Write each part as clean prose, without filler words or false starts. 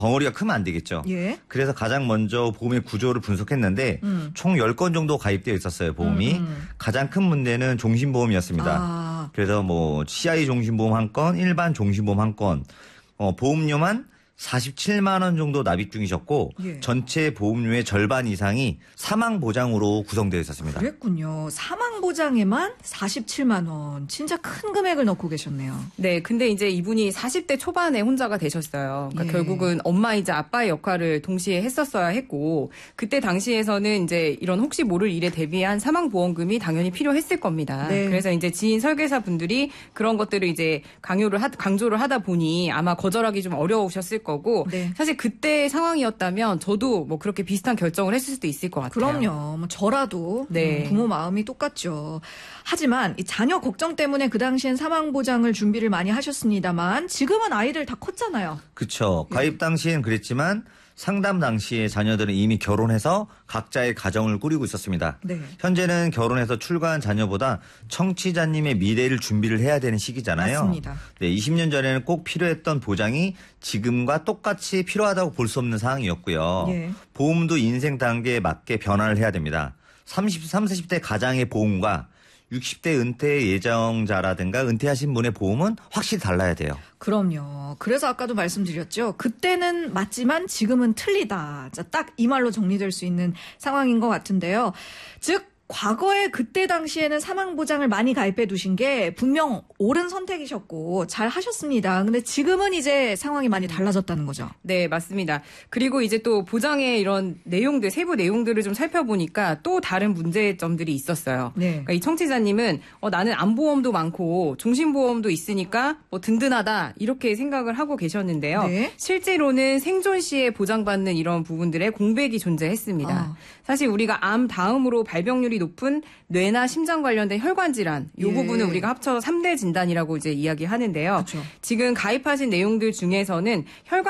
덩어리가 크면 안 되겠죠. 예. 그래서 가장 먼저 보험의 구조를 분석했는데 총 10건 정도 가입되어 있었어요. 보험이. 가장 큰 문제는 종신보험이었습니다. 그래서 뭐 CI 종신보험 1건, 일반 종신보험 1건, 보험료만 47만 원 정도 납입 중이셨고 예. 전체 보험료의 절반 이상이 사망보장으로 구성되어 있었습니다. 그랬군요. 사망보장에만 47만 원. 진짜 큰 금액을 넣고 계셨네요. 네, 근데 이제 이분이 40대 초반에 혼자가 되셨어요. 그러니까 예. 결국은 엄마이자 아빠의 역할을 동시에 했었어야 했고 그때 당시에서는 이제 이런 혹시 모를 일에 대비한 사망보험금이 당연히 필요했을 겁니다. 네. 그래서 이제 지인 설계사분들이 그런 것들을 이제 강조를 하다 보니 아마 거절하기 좀 어려우셨을 거고 네. 사실 그때 상황이었다면 저도 뭐 그렇게 비슷한 결정을 했을 수도 있을 것 같아요. 그럼요. 뭐 저라도 네. 부모 마음이 똑같죠. 하지만 이 자녀 걱정 때문에 그 당시엔 사망보장을 준비를 많이 하셨습니다만 지금은 아이들 다 컸잖아요. 그렇죠. 가입 당시엔 그랬지만 상담 당시에 자녀들은 이미 결혼해서 각자의 가정을 꾸리고 있었습니다. 네. 현재는 결혼해서 출가한 자녀보다 청취자님의 미래를 준비를 해야 되는 시기잖아요. 맞습니다. 네, 20년 전에는 꼭 필요했던 보장이 지금과 똑같이 필요하다고 볼 수 없는 상황이었고요. 예. 보험도 인생 단계에 맞게 변화를 해야 됩니다. 40대 가장의 보험과 60대 은퇴 예정자라든가 은퇴하신 분의 보험은 확실히 달라야 돼요. 그럼요. 그래서 아까도 말씀드렸죠. 그때는 맞지만 지금은 틀리다. 딱 이 말로 정리될 수 있는 상황인 것 같은데요. 즉 과거에 그때 당시에는 사망보장을 많이 가입해 두신 게 분명 옳은 선택이셨고 잘 하셨습니다. 근데 지금은 이제 상황이 많이 달라졌다는 거죠. 네, 맞습니다. 그리고 이제 또 보장의 이런 내용들, 세부 내용들을 좀 살펴보니까 또 다른 문제점들이 있었어요. 네. 그러니까 이 청취자님은 나는 암보험도 많고 종신보험도 있으니까 뭐 든든하다 이렇게 생각을 하고 계셨는데요. 네. 실제로는 생존 시에 보장받는 이런 부분들의 공백이 존재했습니다. 사실 우리가 암 다음으로 발병률이 높은 뇌나 심장 관련된 혈관 질환 이 예. 부분은 우리가 합쳐서 3대 진단이라고 이제 이야기하는데요. 그렇죠. 지금 가입하신 내용들 중에서는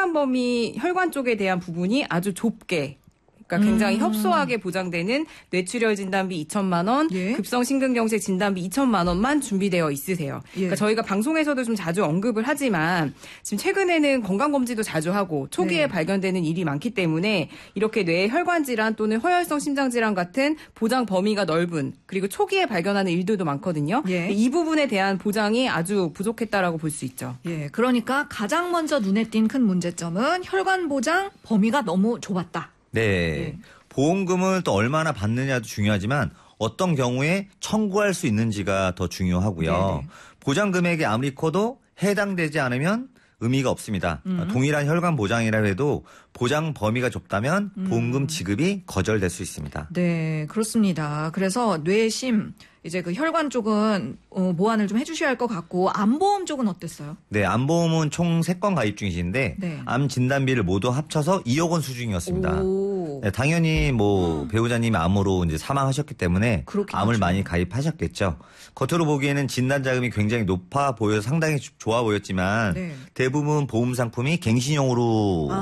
혈관 쪽에 대한 부분이 아주 좁게 그러니까 굉장히 협소하게 보장되는 뇌출혈 진단비 2천만 원, 예. 급성 심근경색 진단비 2천만 원만 준비되어 있으세요. 예. 그러니까 저희가 방송에서도 좀 자주 언급을 하지만 지금 최근에는 건강검진도 자주 하고 초기에 네. 발견되는 일이 많기 때문에 이렇게 뇌 혈관 질환 또는 허혈성 심장 질환 같은 보장 범위가 넓은 그리고 초기에 발견하는 일들도 많거든요. 예. 이 부분에 대한 보장이 아주 부족했다라고 볼 수 있죠. 예, 그러니까 가장 먼저 눈에 띈 큰 문제점은 혈관 보장 범위가 너무 좁았다. 네. 보험금을 또 얼마나 받느냐도 중요하지만 어떤 경우에 청구할 수 있는지가 더 중요하고요. 네네. 보장 금액이 아무리 커도 해당되지 않으면 의미가 없습니다. 동일한 혈관 보장이라 해도 보장 범위가 좁다면 보험금 지급이 거절될 수 있습니다. 네, 그렇습니다. 그래서 뇌심 이제 그 혈관 쪽은 보완을 좀 해주셔야 할 것 같고 암보험 쪽은 어땠어요? 네, 암보험은 총 3건 가입 중이신데 네. 암 진단비를 모두 합쳐서 2억 원 수준이었습니다. 오. 네, 당연히 뭐 배우자님이 암으로 이제 사망하셨기 때문에 그렇긴 암을 하죠. 많이 가입하셨겠죠. 겉으로 보기에는 진단 자금이 굉장히 높아 보여서 상당히 좋아 보였지만 네. 대부분 보험 상품이 갱신형으로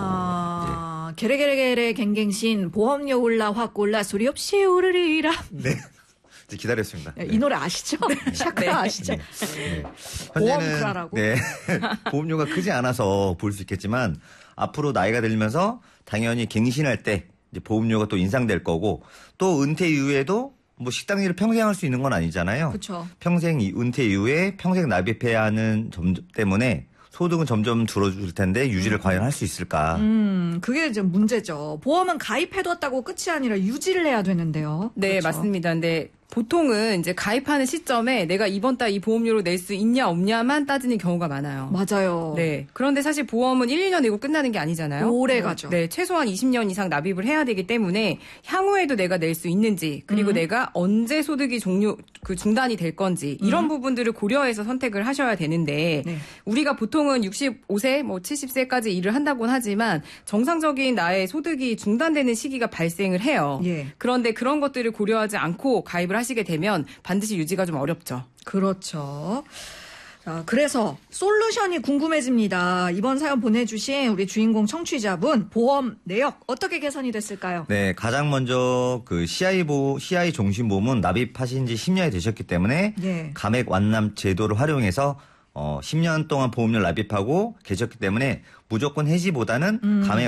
게레게레게레 갱갱신 보험료 올라 확 올라 소리 없이 오르리라. 네. 이제 기다렸습니다. 이 노래 아시죠? 샤크라 아시죠? 네. 보험크라라고? 네. 보험료가 크지 않아서 볼 수 있겠지만 앞으로 나이가 들면서 당연히 갱신할 때 이제 보험료가 또 인상될 거고 또 은퇴 이후에도 뭐 식당 일을 평생 할 수 있는 건 아니잖아요. 그렇죠. 평생 은퇴 이후에 평생 납입해야 하는 점 때문에 소득은 점점 줄어들 텐데 유지를 과연 할 수 있을까? 그게 이제 문제죠. 보험은 가입해뒀다고 끝이 아니라 유지를 해야 되는데요. 네, 그렇죠? 맞습니다. 근데 보통은 이제 가입하는 시점에 내가 이번 달 이 보험료로 낼 수 있냐 없냐만 따지는 경우가 많아요. 맞아요. 네. 그런데 사실 보험은 1, 2년 내고 끝나는 게 아니잖아요. 오래 가죠. 네. 최소한 20년 이상 납입을 해야 되기 때문에 향후에도 내가 낼 수 있는지 그리고 내가 언제 소득이 중단이 될 건지 이런 부분들을 고려해서 선택을 하셔야 되는데 네. 우리가 보통은 65세, 뭐 70세까지 일을 한다고는 하지만 정상적인 나의 소득이 중단되는 시기가 발생을 해요. 예. 그런데 그런 것들을 고려하지 않고 가입을 하시게 되면 반드시 유지가 좀 어렵죠. 그렇죠. 자, 그래서 솔루션이 궁금해집니다. 이번 사연 보내주신 우리 주인공 청취자분 보험 내역 어떻게 개선이 됐을까요? 네, 가장 먼저 그 CI 종신보험은 납입하신 지 10년이 되셨기 때문에 예. 감액 완납 제도를 활용해서 10년 동안 보험료 납입하고 계셨기 때문에 무조건 해지보다는 감액